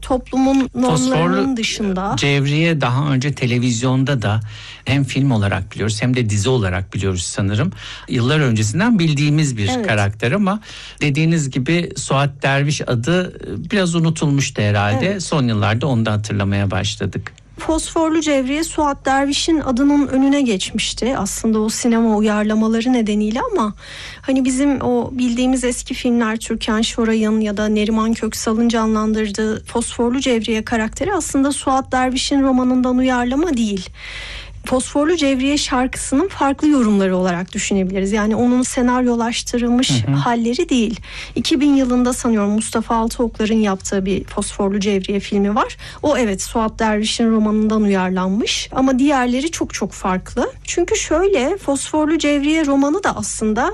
toplumun normlarının dışında. Cevriye daha önce televizyonda da hem film olarak biliyoruz hem de dizi olarak biliyoruz sanırım. Yıllar öncesinden bildiğimiz bir karakter ama dediğiniz gibi Suat Derviş adı biraz unutulmuştu herhalde. Evet. Son yıllarda onu da hatırlamaya başladık. Fosforlu Cevriye Suat Derviş'in adının önüne geçmişti aslında o sinema uyarlamaları nedeniyle ama hani bizim o bildiğimiz eski filmler Türkan Şoray'ın ya da Neriman Köksal'ın canlandırdığı Fosforlu Cevriye karakteri aslında Suat Derviş'in romanından uyarlama değil. Fosforlu Cevriye şarkısının farklı yorumları olarak düşünebiliriz. Yani onun senaryolaştırılmış halleri değil. 2000 yılında sanıyorum Mustafa Altıoklar'ın yaptığı bir Fosforlu Cevriye filmi var. O evet Suat Derviş'in romanından uyarlanmış ama diğerleri çok çok farklı. Çünkü şöyle Fosforlu Cevriye romanı da aslında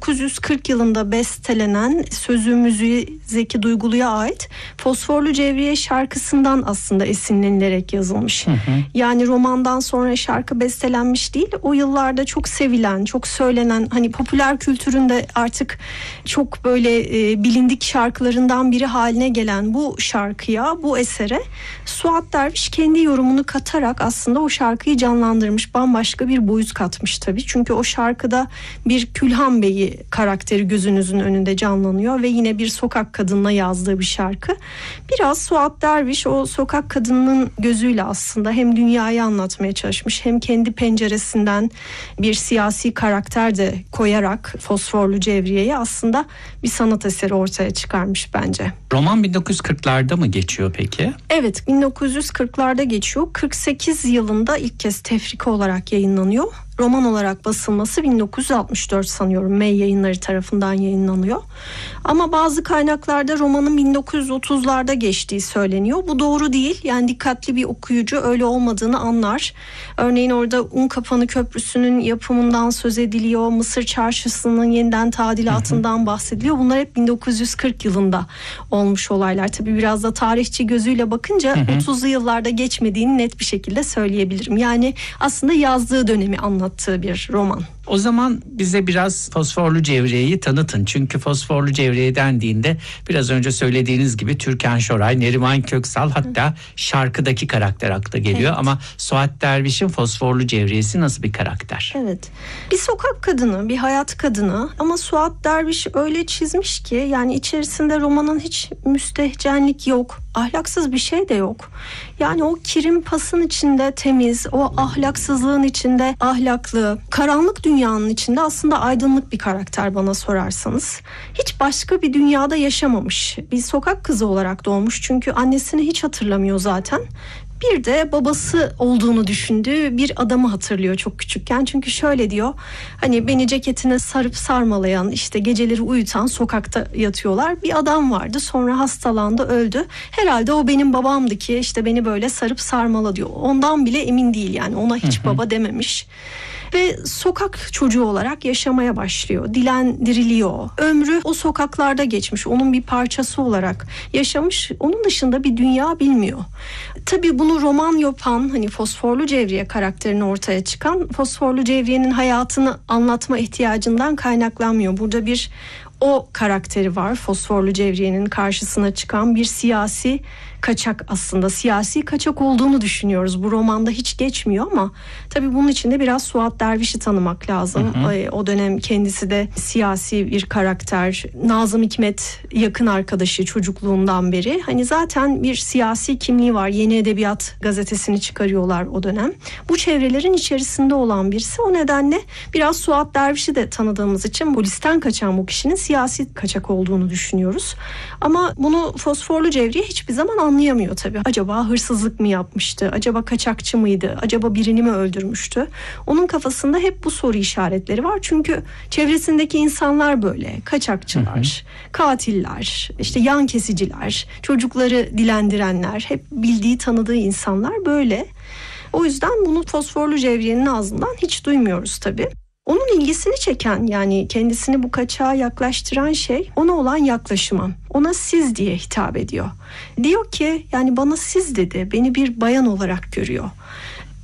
1940 yılında bestelenen sözü müziği Zeki Duygulu'ya ait Fosforlu Cevriye şarkısından aslında esinlenilerek yazılmış. Yani romandan sonra şarkı bestelenmiş değil. O yıllarda çok sevilen, çok söylenen hani popüler kültüründe artık çok böyle bilindik şarkılarından biri haline gelen bu şarkıya, bu esere Suat Derviş kendi yorumunu katarak aslında o şarkıyı canlandırmış. Bambaşka bir boyut katmış tabii. Çünkü o şarkıda bir Külhan Bey'i karakteri gözünüzün önünde canlanıyor ve yine bir sokak kadınına yazdığı bir şarkı. Biraz Suat Derviş o sokak kadınının gözüyle aslında hem dünyayı anlatmaya çalışmış hem kendi penceresinden bir siyasi karakter de koyarak Fosforlu Cevriye'yi aslında bir sanat eseri ortaya çıkarmış bence. Roman 1940'larda mı geçiyor peki? Evet, 1940'larda geçiyor. 48 yılında ilk kez tefrika olarak yayınlanıyor. Roman olarak basılması 1964 sanıyorum May Yayınları tarafından yayınlanıyor. Ama bazı kaynaklarda romanın 1930'larda geçtiği söyleniyor. Bu doğru değil. Yani dikkatli bir okuyucu öyle olmadığını anlar. Örneğin orada Unkapanı Köprüsü'nün yapımından söz ediliyor. Mısır Çarşısı'nın yeniden tadilatından bahsediliyor. Bunlar hep 1940 yılında olmuş olaylar. Tabii biraz da tarihçi gözüyle bakınca 30'lu yıllarda geçmediğini net bir şekilde söyleyebilirim. Yani aslında yazdığı dönemi anlattığı bir roman. O zaman bize biraz Fosforlu Cevriye'yi tanıtın. Çünkü Fosforlu Cevriye dendiğinde biraz önce söylediğiniz gibi Türkan Şoray, Neriman Köksal hatta şarkıdaki karakter akla geliyor. Evet. Ama Suat Derviş'in Fosforlu Cevriye'si nasıl bir karakter? Evet. Bir sokak kadını, bir hayat kadını ama Suat Derviş öyle çizmiş ki yani içerisinde romanın hiç müstehcenlik yok. Ahlaksız bir şey de yok. Yani o kirin pasın içinde temiz, o ahlaksızlığın içinde ahlaklı, karanlık dünyanın içinde aslında aydınlık bir karakter bana sorarsanız. Hiç başka bir dünyada yaşamamış. Bir sokak kızı olarak doğmuş çünkü annesini hiç hatırlamıyor zaten. Bir de babası olduğunu düşündüğü bir adamı hatırlıyor çok küçükken. Çünkü şöyle diyor, hani beni ceketine sarıp sarmalayan, işte geceleri uyutan, sokakta yatıyorlar. Bir adam vardı, sonra hastalandı, öldü. Herhalde o benim babamdı ki işte beni böyle sarıp sarmala diyor. Ondan bile emin değil yani, ona hiç baba dememiş. Ve sokak çocuğu olarak yaşamaya başlıyor. Dilendiriliyor. Ömrü o sokaklarda geçmiş. Onun bir parçası olarak yaşamış. Onun dışında bir dünya bilmiyor. Tabii bunu roman yapan, hani Fosforlu Cevriye karakterini ortaya çıkan, Fosforlu Cevriye'nin hayatını anlatma ihtiyacından kaynaklanmıyor. Burada bir o karakteri var. Fosforlu Cevriye'nin karşısına çıkan bir siyasi kaçak, aslında siyasi kaçak olduğunu düşünüyoruz. Bu romanda hiç geçmiyor ama tabii bunun için de biraz Suat Derviş'i tanımak lazım. O dönem kendisi de siyasi bir karakter. Nazım Hikmet yakın arkadaşı çocukluğundan beri. Hani zaten bir siyasi kimliği var. Yeni Edebiyat gazetesini çıkarıyorlar o dönem. Bu çevrelerin içerisinde olan birisi. O nedenle biraz Suat Derviş'i de tanıdığımız için polisten kaçan bu kişinin siyasi kaçak olduğunu düşünüyoruz. Ama bunu Fosforlu Cevriye hiçbir zaman anlayamıyor tabii. Acaba hırsızlık mı yapmıştı? Acaba kaçakçı mıydı? Acaba birini mi öldürmüştü? Onun kafasında hep bu soru işaretleri var. Çünkü çevresindeki insanlar böyle. Kaçakçılar, katiller, işte yan kesiciler, çocukları dilendirenler, hep bildiği, tanıdığı insanlar böyle. O yüzden bunu Fosforlu Cevriye'nin ağzından hiç duymuyoruz tabii. Onun ilgisini çeken, yani kendisini bu kaçağa yaklaştıran şey ona olan yaklaşımı. Ona siz diye hitap ediyor. Diyor ki yani bana siz dedi, beni bir bayan olarak görüyor.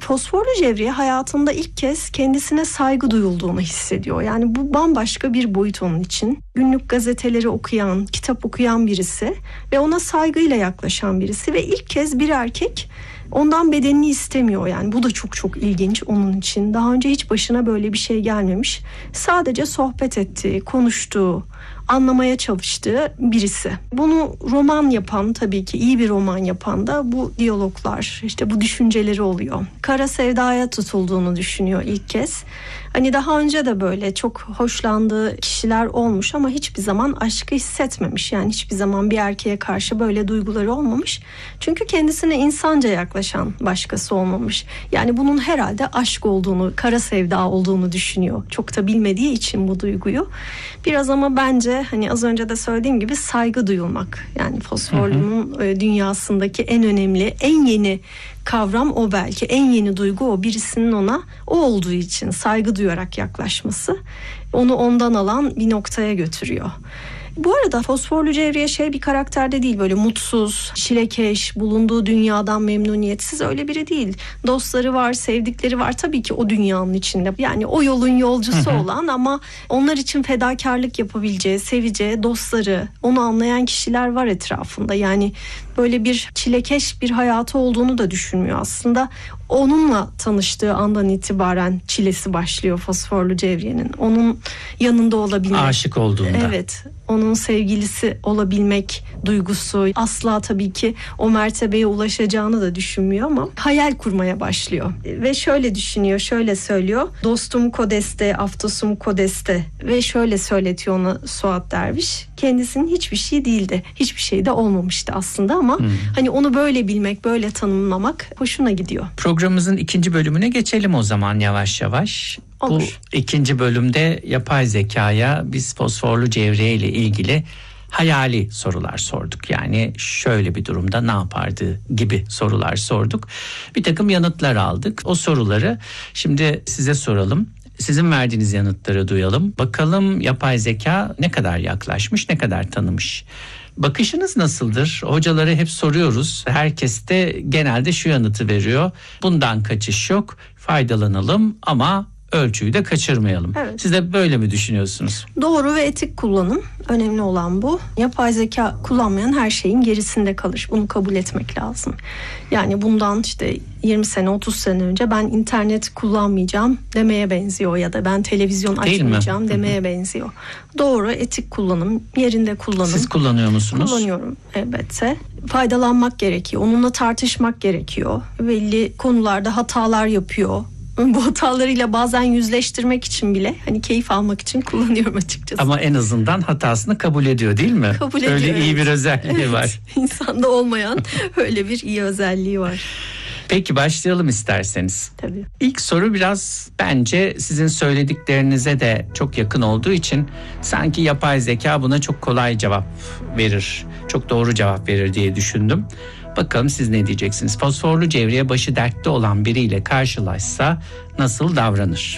Fosforlu Cevriye hayatında ilk kez kendisine saygı duyulduğunu hissediyor. Yani bu bambaşka bir boyut onun için. Günlük gazeteleri okuyan, kitap okuyan birisi ve ona saygıyla yaklaşan birisi ve ilk kez bir erkek ondan bedenini istemiyor. Yani bu da çok çok ilginç onun için. Daha önce hiç başına böyle bir şey gelmemiş. Sadece sohbet ettiği, konuştuğu, anlamaya çalıştığı birisi. Bunu roman yapan, tabii ki iyi bir roman yapan da bu diyaloglar, işte bu düşünceleri oluyor. Kara sevdaya tutulduğunu düşünüyor ilk kez. Hani daha önce de böyle çok hoşlandığı kişiler olmuş ama hiçbir zaman aşkı hissetmemiş. Yani hiçbir zaman bir erkeğe karşı böyle duyguları olmamış. Çünkü kendisine insanca yaklaşan başkası olmamış. Yani bunun herhalde aşk olduğunu, kara sevda olduğunu düşünüyor. Çok da bilmediği için bu duyguyu. Biraz ama bence hani az önce de söylediğim gibi saygı duyulmak. Yani Fosforlu'nun dünyasındaki en önemli, en yeni kavram o belki. En yeni duygu o. Birisinin ona o olduğu için saygı duyarak yaklaşması onu ondan alan bir noktaya götürüyor. Bu arada Fosforlu Cevriye bir karakterde değil, böyle mutsuz, çilekeş, bulunduğu dünyadan memnuniyetsiz öyle biri değil. Dostları var, sevdikleri var tabii ki o dünyanın içinde. Yani o yolun yolcusu olan ama onlar için fedakarlık yapabileceği, seveceği dostları, onu anlayan kişiler var etrafında. Yani böyle bir çilekeş bir hayatı olduğunu da düşünmüyor aslında. Onunla tanıştığı andan itibaren çilesi başlıyor Fosforlu Cevriye'nin. Onun yanında olabilmek. Aşık olduğunda. Evet. Onun sevgilisi olabilmek duygusu, asla tabii ki o mertebeye ulaşacağını da düşünmüyor ama hayal kurmaya başlıyor. Ve şöyle düşünüyor, şöyle söylüyor. Dostum Kodeste, Aftosum Kodeste ve şöyle söyletiyor ona Suat Derviş. Kendisinin hiçbir şey değildi. Hiçbir şey de olmamıştı aslında ama hani onu böyle bilmek, böyle tanımlamak hoşuna gidiyor. Programımızın 2. bölümüne geçelim o zaman yavaş yavaş. Olur. Bu 2. bölümde yapay zekaya biz Fosforlu Cevriye ile ilgili hayali sorular sorduk. Yani şöyle bir durumda ne yapardı gibi sorular sorduk. Bir takım yanıtlar aldık. O soruları şimdi size soralım. Sizin verdiğiniz yanıtları duyalım. Bakalım yapay zeka ne kadar yaklaşmış, ne kadar tanımış. Bakışınız nasıldır? Hocalara hep soruyoruz. Herkes de genelde şu yanıtı veriyor. Bundan kaçış yok, faydalanalım ama ölçüyü de kaçırmayalım. Evet. Siz de böyle mi düşünüyorsunuz? Doğru ve etik kullanım. Önemli olan bu. Yapay zeka kullanmayan her şeyin gerisinde kalır. Bunu kabul etmek lazım. Yani bundan 20 sene 30 sene önce ben internet kullanmayacağım demeye benziyor ya da ben televizyon açmayacağım demeye benziyor. Doğru, etik kullanım, yerinde kullanım. Siz kullanıyor musunuz? Kullanıyorum elbette. Faydalanmak gerekiyor. Onunla tartışmak gerekiyor. Belli konularda hatalar yapıyor. Bu hatalarıyla bazen yüzleştirmek için bile keyif almak için kullanıyorum açıkçası. Ama en azından hatasını kabul ediyor değil mi? Kabul ediyor. Öyle iyi bir özelliği var. İnsanda olmayan öyle bir iyi özelliği var. Peki başlayalım isterseniz. Tabii. İlk soru biraz bence sizin söylediklerinize de çok yakın olduğu için sanki yapay zeka buna çok kolay cevap verir. Çok doğru cevap verir diye düşündüm. Bakalım siz ne diyeceksiniz? Fosforlu Cevriye başı dertte olan biriyle karşılaşsa nasıl davranır?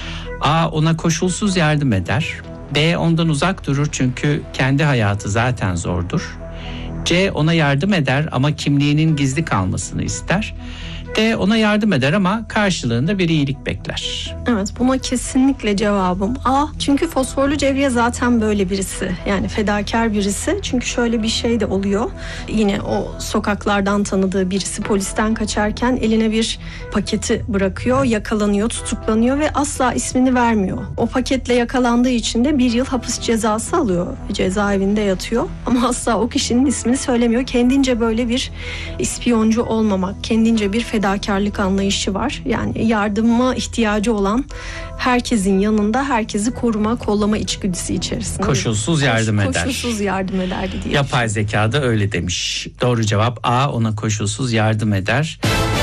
A. Ona koşulsuz yardım eder. B. Ondan uzak durur çünkü kendi hayatı zaten zordur. C. Ona yardım eder ama kimliğinin gizli kalmasını ister. D. Ona yardım eder ama karşılığında bir iyilik bekler. Evet, buna kesinlikle cevabım A. Çünkü Fosforlu Cevriye zaten böyle birisi. Yani fedakar birisi. Çünkü şöyle bir şey de oluyor. Yine o sokaklardan tanıdığı birisi polisten kaçarken eline bir paketi bırakıyor. Yakalanıyor, tutuklanıyor ve asla ismini vermiyor. O paketle yakalandığı için de 1 yıl hapis cezası alıyor. Cezaevinde yatıyor. Ama asla o kişinin ismini söylemiyor. Kendince böyle bir ispiyoncu olmamak, kendince bir fedakarlık anlayışı var. Yani yardıma ihtiyacı olan herkesin yanında herkesi koruma, kollama içgüdüsü içerisinde. Koşulsuz yardım eder. Koşulsuz yardım ederdi diye. Yapay zeka da öyle demiş. Doğru cevap A. Ona koşulsuz yardım eder.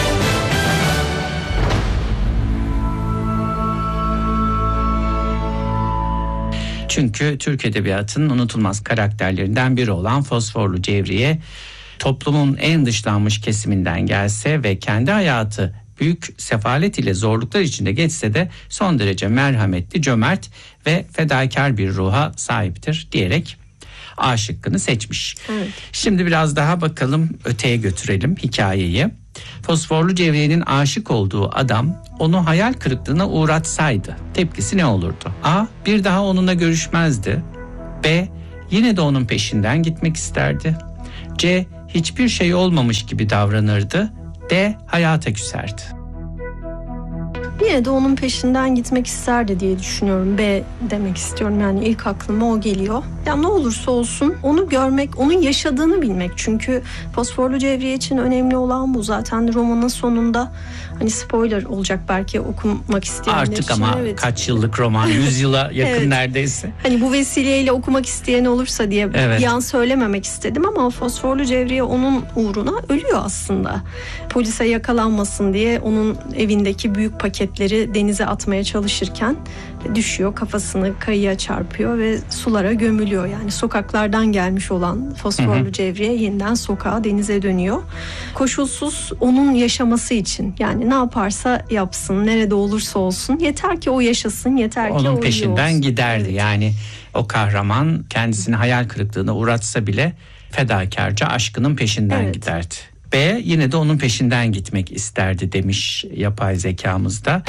Çünkü Türk Edebiyatı'nın unutulmaz karakterlerinden biri olan Fosforlu Cevriye toplumun en dışlanmış kesiminden gelse ve kendi hayatı büyük sefalet ile zorluklar içinde geçse de son derece merhametli, cömert ve fedakar bir ruha sahiptir diyerek A şıkkını seçmiş. Evet. Şimdi biraz daha bakalım, öteye götürelim hikayeyi. Fosforlu Cevriye'nin aşık olduğu adam onu hayal kırıklığına uğratsaydı tepkisi ne olurdu? A. Bir daha onunla görüşmezdi. B. Yine de onun peşinden gitmek isterdi. C. Hiçbir şey olmamış gibi davranırdı. D. Hayata küserdi. Yine de onun peşinden gitmek isterdi diye düşünüyorum. B demek istiyorum, yani ilk aklıma o geliyor. Ya ne olursa olsun onu görmek, onun yaşadığını bilmek. Çünkü Fosforlu Cevriye için önemli olan bu. Zaten romanın sonunda, hani spoiler olacak belki okumak isteyenler Artık için. ama Evet. kaç yıllık roman, 100 yıla yakın Evet. neredeyse. Hani bu vesileyle okumak isteyen olursa diye Evet. bir an söylememek istedim ama Fosforlu Cevriye onun uğruna ölüyor aslında. Polise yakalanmasın diye onun evindeki büyük paketleri denize atmaya çalışırken düşüyor, kafasını kayıya çarpıyor ve sulara gömülüyor. Yani sokaklardan gelmiş olan Fosforlu Cevriye yeniden sokağa, denize dönüyor. Koşulsuz onun yaşaması için, yani ne yaparsa yapsın, nerede olursa olsun, yeter ki o yaşasın, yeter ki o Onun iyi peşinden olsun. giderdi. Evet. Yani o kahraman kendisini hayal kırıklığına uğratsa bile fedakarca aşkının peşinden Evet. giderdi. B. Yine de onun peşinden gitmek isterdi demiş yapay zekamızda.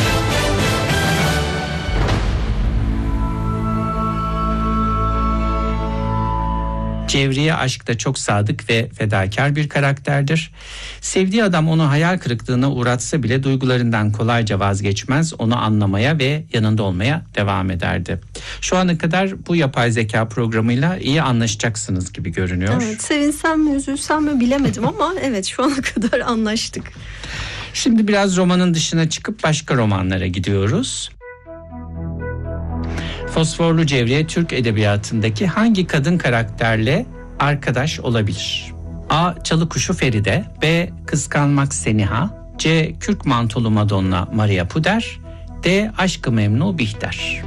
Cevriye aşkta çok sadık ve fedakar bir karakterdir. Sevdiği adam onu hayal kırıklığına uğratsa bile duygularından kolayca vazgeçmez, onu anlamaya ve yanında olmaya devam ederdi. Şu ana kadar bu yapay zeka programıyla iyi anlaşacaksınız gibi görünüyor. Evet, sevinsem mi üzülsem mi bilemedim ama evet, şu ana kadar anlaştık. Şimdi biraz romanın dışına çıkıp başka romanlara gidiyoruz. Fosforlu Cevriye Türk edebiyatındaki hangi kadın karakterle arkadaş olabilir? A. Çalıkuşu Feride, B. Kıskanmak Seniha, C. Kürk Mantolu Madonna Maria Puder, D. Aşk-ı Memnu Bihter.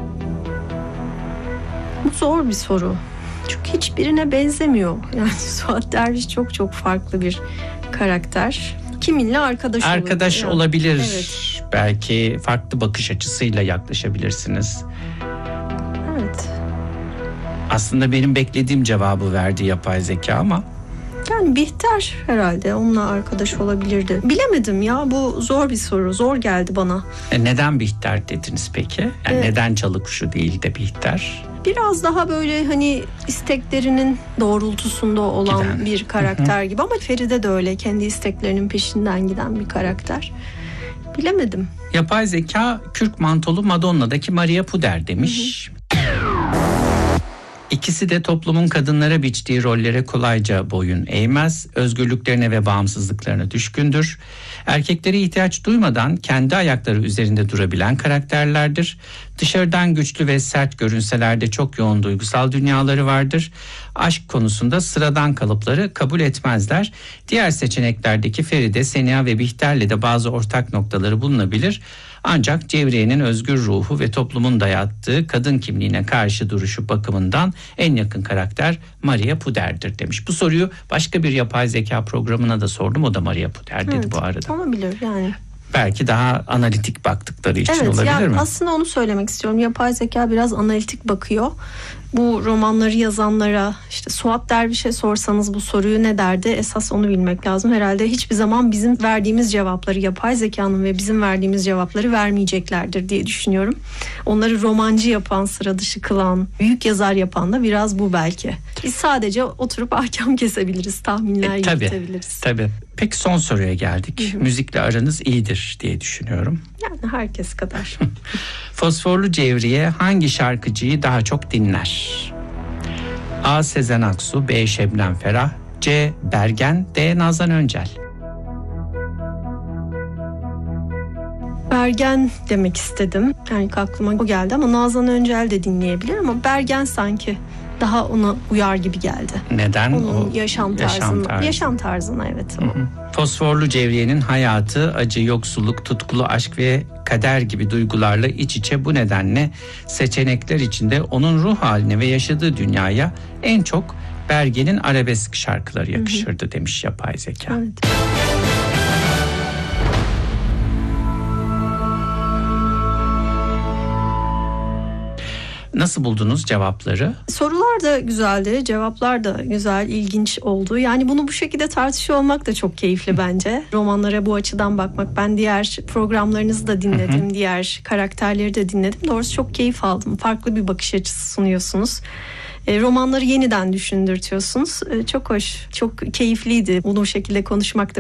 Bu zor bir soru. Çünkü hiçbirine benzemiyor. Yani Suat Derviş çok çok farklı bir karakter. Kiminle arkadaş olabilir? Arkadaş olabilir. Evet. Belki farklı bakış açısıyla yaklaşabilirsiniz. Evet. Aslında benim beklediğim cevabı verdi yapay zeka ama Yani Bihter herhalde onunla arkadaş olabilirdi. Bilemedim ya, bu zor bir soru. Zor geldi bana. neden Bihter dediniz peki? Yani Evet. neden Çalıkuşu değil de Bihter? Biraz daha böyle hani isteklerinin doğrultusunda olan Giden. bir karakter gibi, ama Feride de öyle, kendi isteklerinin peşinden giden bir karakter. Bilemedim. Yapay zeka Kürk Mantolu Madonna'daki Maria Puder demiş. İkisi de toplumun kadınlara biçtiği rollere kolayca boyun eğmez, özgürlüklerine ve bağımsızlıklarına düşkündür. Erkeklere ihtiyaç duymadan kendi ayakları üzerinde durabilen karakterlerdir. Dışarıdan güçlü ve sert görünseler de çok yoğun duygusal dünyaları vardır. Aşk konusunda sıradan kalıpları kabul etmezler. Diğer seçeneklerdeki Feride, Seniha ve Bihter'le de bazı ortak noktaları bulunabilir. Ancak Cevriye'nin özgür ruhu ve toplumun dayattığı kadın kimliğine karşı duruşu bakımından en yakın karakter Maria Puder'dir demiş. Bu soruyu başka bir yapay zeka programına da sordum. O da Maria Puder dedi bu arada. Olabilir yani. Belki daha analitik baktıkları için Evet, olabilir yani mi? aslında onu söylemek istiyorum. Yapay zeka biraz analitik bakıyor. Bu romanları yazanlara, işte Suat Derviş'e sorsanız bu soruyu ne derdi? Esas onu bilmek lazım. Herhalde hiçbir zaman bizim verdiğimiz cevapları, yapay zekanın ve bizim verdiğimiz cevapları vermeyeceklerdir diye düşünüyorum. Onları romancı yapan, sıra dışı kılan, büyük yazar yapan da biraz bu belki. Biz sadece oturup ahkam kesebiliriz, tahminler yürütebiliriz. Tabii. Peki son soruya geldik. Müzikle aranız iyidir diye düşünüyorum. Yani herkes kadar. Fosforlu Cevriye hangi şarkıcıyı daha çok dinler? A. Sezen Aksu, B. Şebnem Ferah, C. Bergen, D. Nazan Öncel. Bergen demek istedim. Yani aklıma o geldi ama Nazan Öncel de dinleyebilir, ama Bergen sanki daha ona uyar gibi geldi. Neden? Onun O yaşam tarzına evet. Fosforlu Cevriye'nin hayatı acı, yoksulluk, tutkulu aşk ve kader gibi duygularla iç içe. Bu nedenle seçenekler içinde onun ruh haline ve yaşadığı dünyaya en çok Bergen'in arabesk şarkıları yakışırdı demiş yapay zeka. Evet. Nasıl buldunuz cevapları? Sorular da güzeldi, cevaplar da güzel, ilginç oldu. Yani bunu bu şekilde tartışıyor olmak da çok keyifli bence. Romanlara bu açıdan bakmak. Ben diğer programlarınızı da dinledim, diğer karakterleri de dinledim. Doğrusu çok keyif aldım. Farklı bir bakış açısı sunuyorsunuz. Romanları yeniden düşündürtüyorsunuz. Çok hoş, çok keyifliydi bunu bu şekilde konuşmak da